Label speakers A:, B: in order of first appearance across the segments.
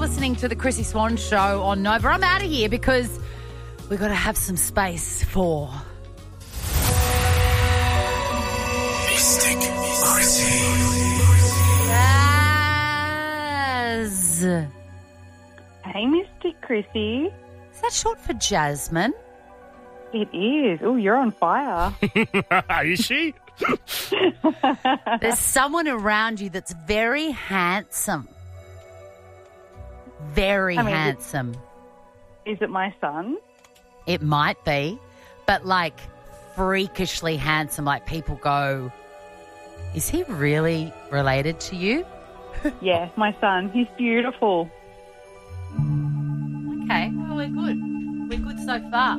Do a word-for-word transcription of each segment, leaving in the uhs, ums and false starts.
A: listening to the Chrissy Swan Show on Nova. I'm out of here because we've got to have some space for
B: Mystic Chrissy.
A: Jazz.
C: Hey, Mystic Chrissy.
A: Is that short for Jasmine?
C: It is. Oh, you're on fire.
D: Is she?
A: There's someone around you that's very handsome. Very
C: I mean,
A: handsome.
C: Is it my son?
A: It might be, but like freakishly handsome. Like people go, is he really related to you?
C: Yeah, my son. He's beautiful.
A: Okay, well, we're good. We're good so far.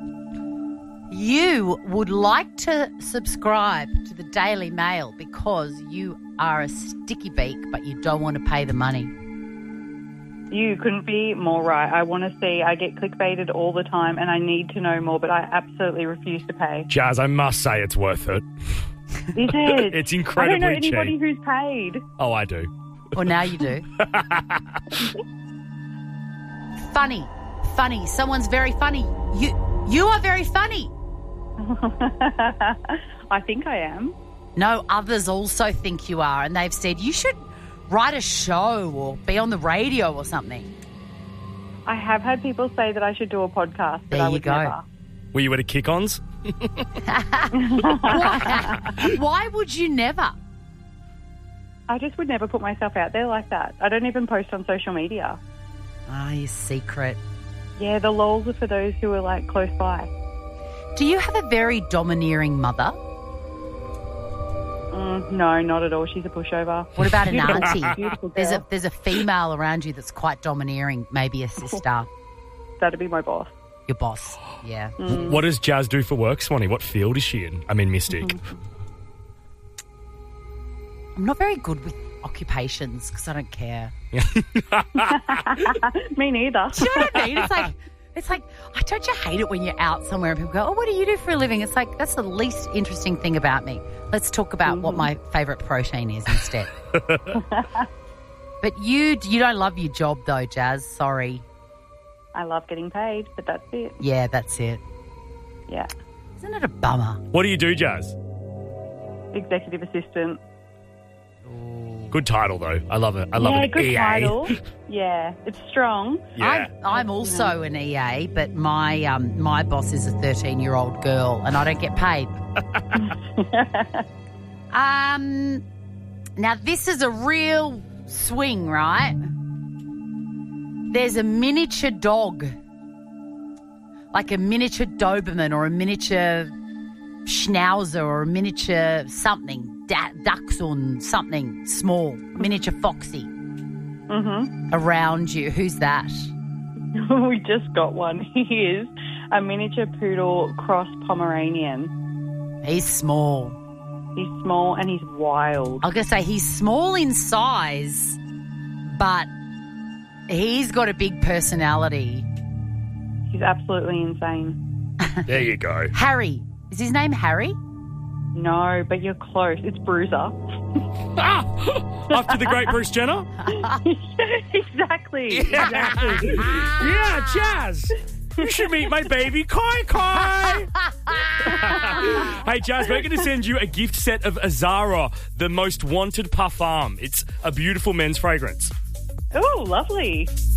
A: You would like to subscribe to the Daily Mail because you are a sticky beak, but you don't want to pay the money.
C: You couldn't be more right. I want to see. I get clickbaited all the time and I need to know more, but I absolutely refuse to pay.
D: Jazz, I must say it's worth it.
C: Is it?
D: It's incredibly
C: I don't know anybody
D: cheap.
C: who's paid.
D: Oh, I do.
A: Well, now you do. Funny. Funny. Someone's very funny. You, you are very funny.
C: I think I am.
A: No, others also think you are, and they've said you should write a show or be on the radio or something.
C: I have had people say that I should do a podcast, but
A: There
C: I
A: you
C: would
A: go.
C: never.
D: Were you at a kick-ons?
A: Why, why would you never?
C: I just would never put myself out there like that. I don't even post on social media.
A: Ah, your secret.
C: Yeah, the lols are for those who are like close by.
A: Do you have a very domineering mother?
C: Mm, no, not at all. She's a pushover.
A: What about an
C: Beautiful-
A: auntie?
C: Beautiful
A: There's a
C: girl.
A: there's a female around you that's quite domineering, maybe a sister,
C: That'd be my boss.
A: your boss. Yeah.
D: What does Jazz do for work, Swanee? What field is she in? I mean, Mystic.
A: I'm not very good with occupations because I don't care.
C: Me neither.
A: Do you know what I mean? It's like, it's like, I don't you hate it when you're out somewhere and people go, oh, what do you do for a living? It's like, that's the least interesting thing about me. Let's talk about what my favourite protein is instead. But you, you don't love your job though, Jazz. Sorry.
C: I love getting paid, but that's it.
A: Yeah, that's it.
C: Yeah.
A: Isn't it a bummer?
D: What do you do, Jazz?
C: Executive assistant.
D: Good title, though. I love it. I love
C: yeah,
D: it.
C: good
D: E A.
C: title. Yeah, it's strong.
D: Yeah.
A: I'm, I'm also an E A, but my um, my boss is a thirteen-year-old girl, and I don't get paid. um, now this is a real swing, right? There's a miniature dog, like a miniature Doberman or a miniature Schnauzer or a miniature something, da- Dachshund, something small, miniature Foxy
C: Mm-hmm.
A: around you. Who's that?
C: We just got one. He is a miniature poodle cross Pomeranian.
A: He's small.
C: He's small and he's wild.
A: I was going to say he's small in size, but he's got a big personality.
C: He's absolutely insane.
D: There you go.
A: Harry. Is his name Harry?
C: No, but you're close. It's Bruiser.
D: Ah! After the great Bruce Jenner?
C: Exactly.
D: Exactly. Yeah, Jazz. You should meet my baby, Kai Kai. Hey, Jazz, we're going to send you a gift set of Azara, the most wanted parfum. It's a beautiful men's fragrance.
C: Oh, lovely.